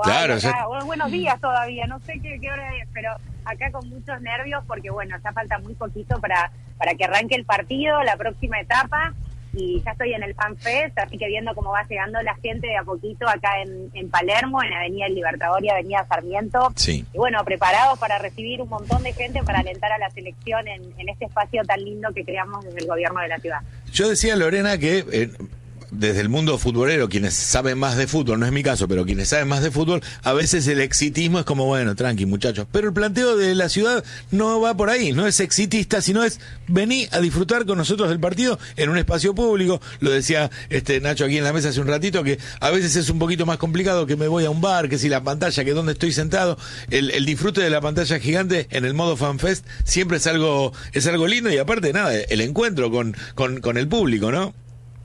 Claro, acá, buenos días todavía, no sé qué hora es, pero acá con muchos nervios porque bueno, ya falta muy poquito para que arranque el partido, la próxima etapa, y ya estoy en el FanFest, así que viendo cómo va llegando la gente de a poquito acá en Palermo, en Avenida El Libertador y Avenida Sarmiento. Sí. Y bueno, preparados para recibir un montón de gente para alentar a la selección en este espacio tan lindo que creamos desde el gobierno de la ciudad. Yo decía, Lorena, que desde el mundo futbolero, quienes saben más de fútbol, no es mi caso, pero quienes saben más de fútbol, a veces el exitismo es como, bueno, tranqui, muchachos. Pero el planteo de la ciudad no va por ahí, no es exitista, sino es vení a disfrutar con nosotros del partido en un espacio público. Lo decía Nacho aquí en la mesa hace un ratito, que a veces es un poquito más complicado, que me voy a un bar, que si la pantalla, que donde estoy sentado. El disfrute de la pantalla gigante en el modo FanFest siempre es algo lindo, y aparte, nada, el encuentro con el público, ¿no?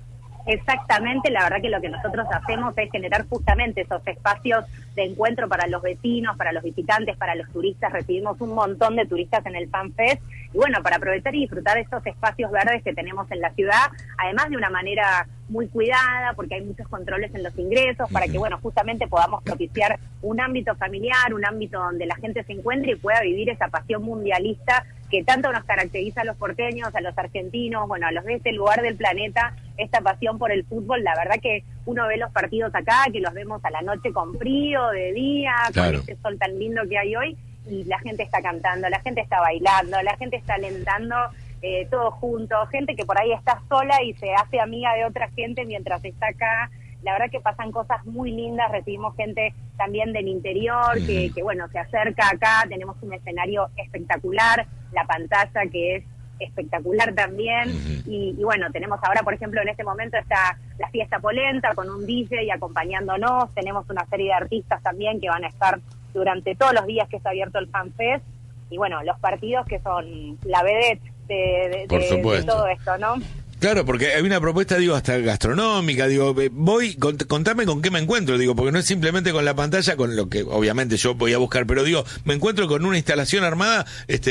Exactamente, la verdad que lo que nosotros hacemos es generar justamente esos espacios de encuentro para los vecinos, para los visitantes, para los turistas. Recibimos un montón de turistas en el FanFest y bueno, para aprovechar y disfrutar de estos espacios verdes que tenemos en la ciudad, además de una manera muy cuidada, porque hay muchos controles en los ingresos, para que bueno, justamente podamos propiciar un ámbito familiar, un ámbito donde la gente se encuentre y pueda vivir esa pasión mundialista que tanto nos caracteriza a los porteños, a los argentinos, bueno, a los de este lugar del planeta, esta pasión por el fútbol. La verdad que uno ve los partidos acá, que los vemos a la noche con frío, de día, claro, con este sol tan lindo que hay hoy, y la gente está cantando, la gente está bailando, la gente está alentando, todos juntos, gente que por ahí está sola y se hace amiga de otra gente mientras está acá. La verdad que pasan cosas muy lindas, recibimos gente también del interior que bueno, se acerca acá, tenemos un escenario espectacular, la pantalla que es espectacular también, y bueno, tenemos ahora, por ejemplo, en este momento está la fiesta polenta con un DJ y acompañándonos, tenemos una serie de artistas también que van a estar durante todos los días que está abierto el FanFest, y bueno, los partidos que son la vedette de todo esto, ¿no? Claro, porque hay una propuesta, digo, hasta gastronómica, digo, contame con qué me encuentro, digo, porque no es simplemente con la pantalla, con lo que obviamente yo voy a buscar, pero digo, me encuentro con una instalación armada,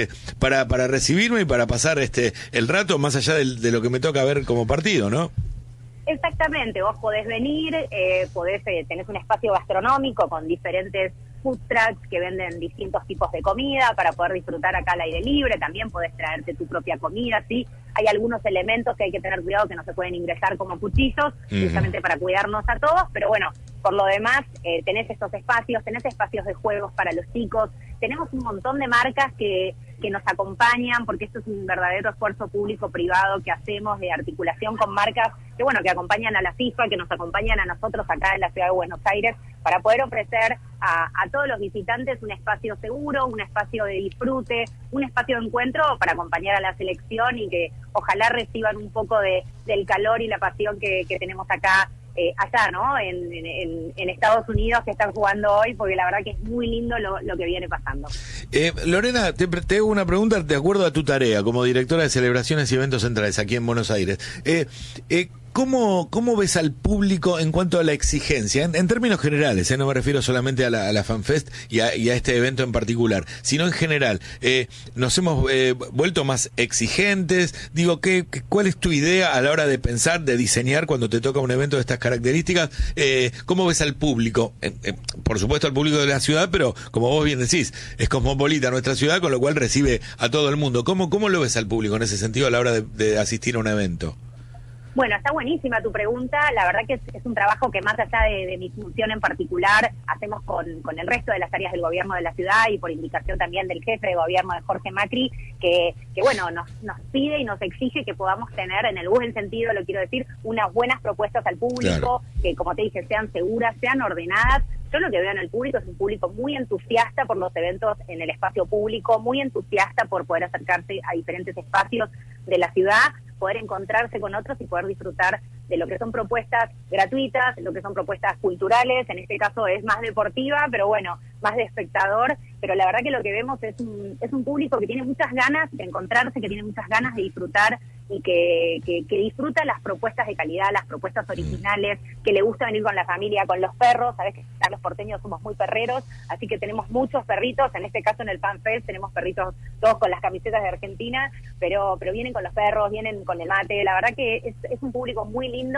para recibirme y para pasar el rato más allá de lo que me toca ver como partido, ¿no? Exactamente, vos podés venir, tenés un espacio gastronómico con diferentes food trucks que venden distintos tipos de comida para poder disfrutar acá al aire libre, también podés traerte tu propia comida, ¿sí? Hay algunos elementos que hay que tener cuidado que no se pueden ingresar como cuchillos, justamente para cuidarnos a todos, pero bueno, por lo demás tenés estos espacios, tenés espacios de juegos para los chicos, tenemos un montón de marcas que nos acompañan, porque esto es un verdadero esfuerzo público-privado que hacemos de articulación con marcas que bueno, que acompañan a la FIFA, que nos acompañan a nosotros acá en la ciudad de Buenos Aires, para poder ofrecer a todos los visitantes un espacio seguro, un espacio de disfrute, un espacio de encuentro para acompañar a la selección y que ojalá reciban un poco del calor y la pasión que tenemos acá, allá, ¿no? En Estados Unidos, que están jugando hoy, porque la verdad que es muy lindo lo que viene pasando. Lorena, te hago una pregunta de acuerdo a tu tarea como directora de celebraciones y eventos centrales aquí en Buenos Aires. ¿Cómo ves al público en cuanto a la exigencia? En términos generales, no me refiero solamente a la FanFest y a este evento en particular, sino en general. ¿Nos hemos vuelto más exigentes? Digo, ¿cuál es tu idea a la hora de pensar, de diseñar cuando te toca un evento de estas características? ¿Cómo ves al público? Por supuesto al público de la ciudad, pero como vos bien decís, es cosmopolita nuestra ciudad, con lo cual recibe a todo el mundo. ¿Cómo lo ves al público en ese sentido a la hora de asistir a un evento? Bueno, está buenísima tu pregunta. La verdad que es un trabajo que más allá de mi función en particular, hacemos con el resto de las áreas del gobierno de la ciudad y por indicación también del jefe de gobierno de Jorge Macri, que bueno, nos pide y nos exige que podamos tener, en el buen sentido lo quiero decir, unas buenas propuestas al público, claro, que como te dije, sean seguras, sean ordenadas. Yo lo que veo en el público es un público muy entusiasta por los eventos en el espacio público, muy entusiasta por poder acercarse a diferentes espacios de la ciudad, poder encontrarse con otros y poder disfrutar de lo que son propuestas gratuitas, lo que son propuestas culturales, en este caso es más deportiva, pero bueno, más de espectador, pero la verdad que lo que vemos es un público que tiene muchas ganas de encontrarse, que tiene muchas ganas de disfrutar y que disfruta las propuestas de calidad, las propuestas originales, que le gusta venir con la familia, con los perros. Sabés que acá los porteños somos muy perreros, así que tenemos muchos perritos, en este caso en el FanFest tenemos perritos todos con las camisetas de Argentina, pero vienen con los perros, vienen con el mate. La verdad que es un público muy lindo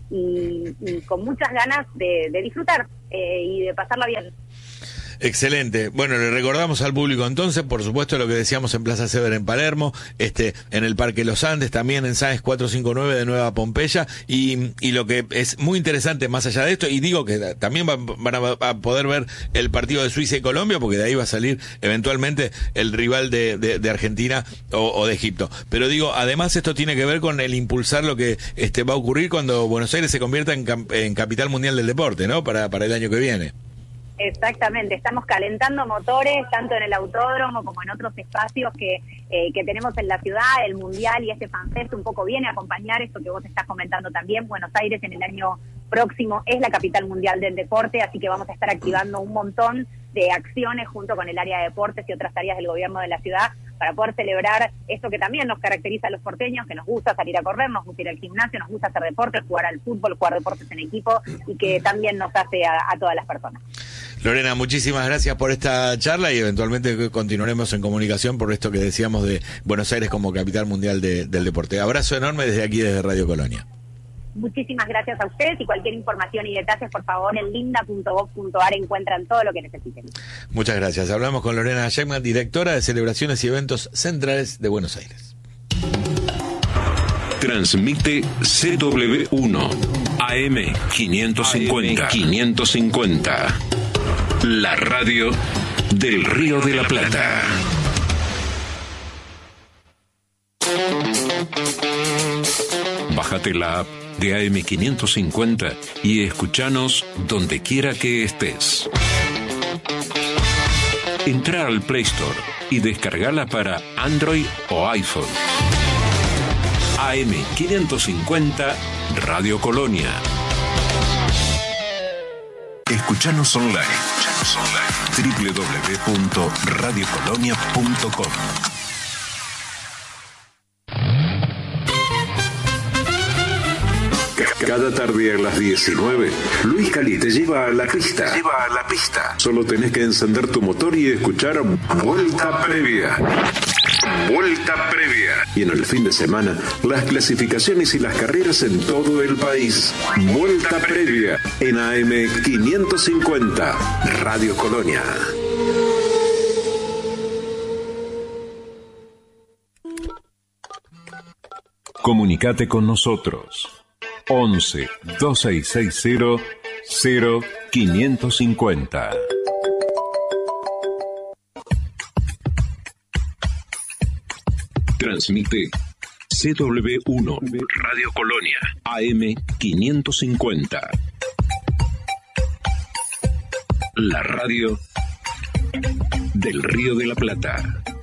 y con muchas ganas de disfrutar y de pasarla bien. Excelente. Bueno, le recordamos al público entonces, por supuesto, lo que decíamos en Plaza Sever en Palermo, en el Parque Los Andes, también en Sáenz 459 de Nueva Pompeya, y lo que es muy interesante más allá de esto, y digo que también van a poder ver el partido de Suiza y Colombia, porque de ahí va a salir eventualmente el rival de Argentina o de Egipto. Pero digo, además esto tiene que ver con el impulsar lo que va a ocurrir cuando Buenos Aires se convierta en capital mundial del deporte, ¿no? Para el año que viene. Exactamente, estamos calentando motores tanto en el autódromo como en otros espacios que tenemos en la ciudad. El Mundial y este FanFest un poco viene a acompañar esto que vos estás comentando también. Buenos Aires en el año próximo es la capital mundial del deporte, así que vamos a estar activando un montón de acciones junto con el área de deportes y otras áreas del gobierno de la ciudad para poder celebrar esto que también nos caracteriza a los porteños, que nos gusta salir a correr, nos gusta ir al gimnasio, nos gusta hacer deporte, jugar al fútbol, jugar deportes en equipo, y que también nos hace a todas las personas. Lorena, muchísimas gracias por esta charla y eventualmente continuaremos en comunicación por esto que decíamos de Buenos Aires como capital mundial del deporte. Abrazo enorme desde aquí, desde Radio Colonia. Muchísimas gracias a ustedes, y cualquier información y detalles, por favor, en linda.gov.ar encuentran todo lo que necesiten. Muchas gracias. Hablamos con Lorena Jackman, directora de Celebraciones y Eventos Centrales de Buenos Aires. Transmite CW1 AM 550. La radio del Río de la Plata. Bájate la app de AM550 y escuchanos donde quiera que estés. Entra al Play Store y descargala para Android o iPhone. AM550 Radio Colonia. Escuchanos online. www.radiocolonia.com. Cada tarde a las 19, Luis Cali te lleva a la pista. Solo tenés que encender tu motor y escuchar Vuelta Previa. Y en el fin de semana, las clasificaciones y las carreras en todo el país. Vuelta Previa en AM550, Radio Colonia. Comunicate con nosotros. 11 2660 0550. Transmite CW1 Radio Colonia AM550. La radio del Río de la Plata.